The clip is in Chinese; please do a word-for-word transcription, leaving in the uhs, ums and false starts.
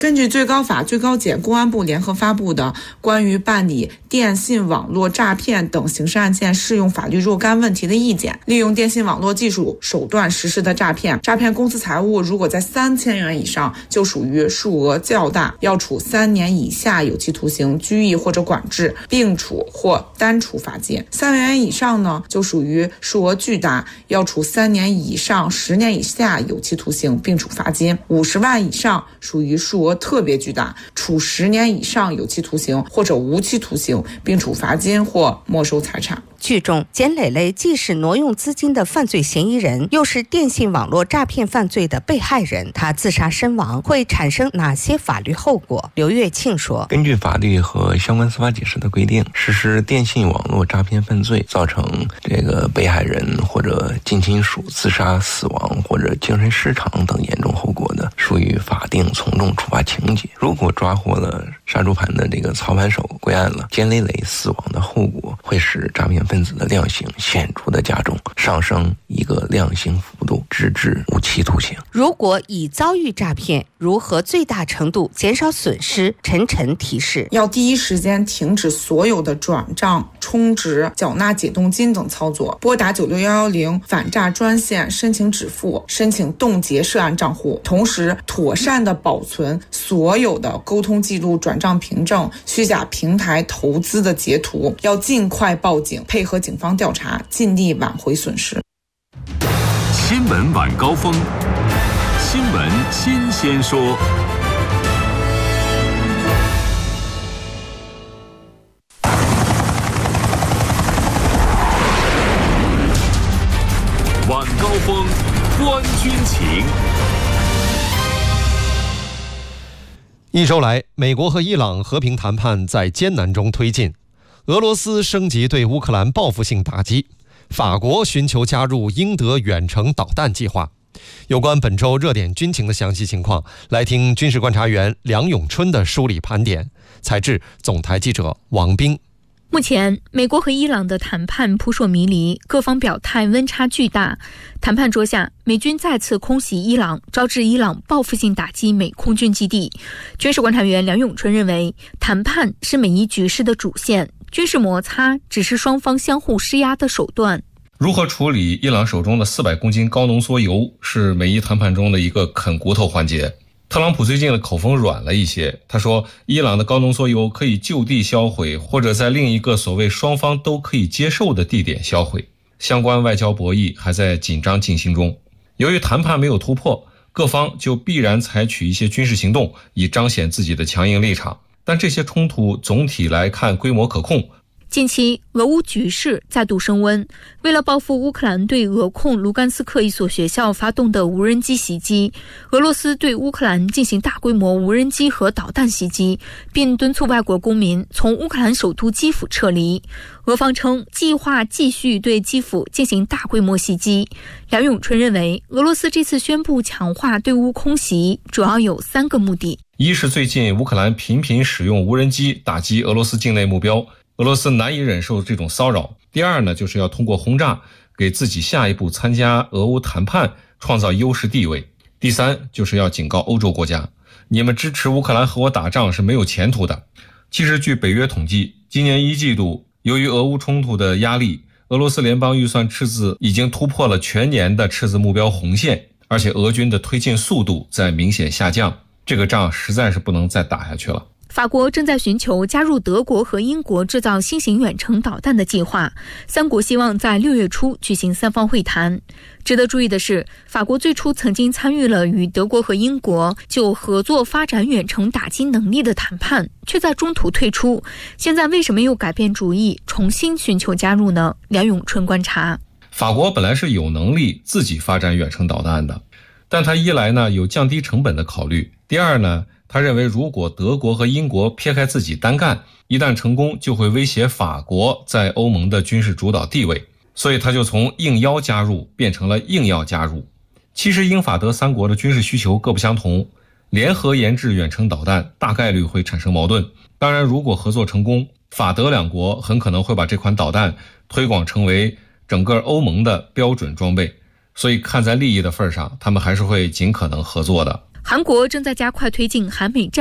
根据最高法、最高检、公安部联合发布的关于办理电信网络诈骗等刑事案件适用法律若干问题的意见，利用电信网络技术手段实施的诈骗，诈骗公司财物如果在三千元以上，就属于数额较大，要处三年以下有期徒刑、拘役或者管制，并处或单处罚金；三万元以上呢，就属于数额巨大，要处三年以上十年以下有期徒刑，并处罚金；五十万以上属于数额特别巨大，处十年以上有期徒刑或者无期徒刑，并处罚金或没收财产。 剧中，简磊磊既是挪用资金的犯罪嫌疑人，又是电信网络诈骗犯罪的被害人，他自杀身亡会产生哪些法律后果？刘跃庆说， 根据法律和相关司法解释的规定，实施电信网络诈骗犯罪造成这个被害人或者近亲属自杀、死亡或者精神失常等严重后果的，属于法定从重处罚情节。如果抓获了杀猪盘的这个操盘手归案了，简磊磊死亡的后果会使诈骗分子的量刑显著的加重，上升一个量刑幅度，直至无期徒刑。 如果已遭遇诈骗，如何最大程度减少损失？陈晨提示， 要第一时间停止所有的转账、充值、缴纳解冻金等操作，拨打九六一一零反诈专线申请止付、申请冻结涉案账户，同时妥善的保存所有的沟通记录、转账凭证、虚假平台投资的截图，要尽快报警，配合警方调查，尽力挽回损失。 新闻晚高峰，新闻新鲜说。晚高峰，观军情。 一周来，美国和伊朗和平谈判在艰难中推进，俄罗斯升级对乌克兰报复性打击，法国寻求加入英德远程导弹计划。有关本周热点军情的详细情况，来听军事观察员梁永春的梳理盘点。采制总台记者王斌。 目前，美国和伊朗的谈判扑朔迷离，各方表态温差巨大。谈判桌下，美军再次空袭伊朗，招致伊朗报复性打击美空军基地。军事观察员梁永春认为，谈判是每一局势的主线，军事摩擦只是双方相互施压的手段。 如何处理伊朗手中的四百公斤高浓缩铀，是美伊谈判中的一个啃骨头环节。特朗普最近的口风软了一些，他说伊朗的高浓缩铀可以就地销毁，或者在另一个所谓双方都可以接受的地点销毁。相关外交博弈还在紧张进行中。由于谈判没有突破，各方就必然采取一些军事行动，以彰显自己的强硬立场。但这些冲突总体来看规模可控。 近期，俄乌局势再度升温。为了报复乌克兰对俄控卢甘斯克一所学校发动的无人机袭击，俄罗斯对乌克兰进行大规模无人机和导弹袭击，并敦促外国公民从乌克兰首都基辅撤离。俄方称，计划继续对基辅进行大规模袭击。梁永春认为，俄罗斯这次宣布强化对乌空袭，主要有三个目的： 一是最近乌克兰频频使用无人机打击俄罗斯境内目标，俄罗斯难以忍受这种骚扰。第二呢，就是要通过轰炸给自己下一步参加俄乌谈判创造优势地位。第三，就是要警告欧洲国家，你们支持乌克兰和我打仗是没有前途的。其实据北约统计，今年一季度由于俄乌冲突的压力，俄罗斯联邦预算赤字已经突破了全年的赤字目标红线，而且俄军的推进速度在明显下降，这个仗实在是不能再打下去了。 法国正在寻求加入德国和英国制造新型远程导弹的计划，三国希望在六月初举行三方会谈。值得注意的是，法国最初曾经参与了与德国和英国就合作发展远程打击能力的谈判，却在中途退出。现在为什么又改变主意，重新寻求加入呢？梁永春观察， 法国本来是有能力自己发展远程导弹的，但他一来呢有降低成本的考虑，第二呢他认为如果德国和英国撇开自己单干，一旦成功就会威胁法国在欧盟的军事主导地位，所以他就从应邀加入变成了硬要加入。其实英法德三国的军事需求各不相同，联合研制远程导弹大概率会产生矛盾。当然如果合作成功，法德两国很可能会把这款导弹推广成为整个欧盟的标准装备，所以看在利益的份上，他们还是会尽可能合作的。 韩国正在加快推进韩美战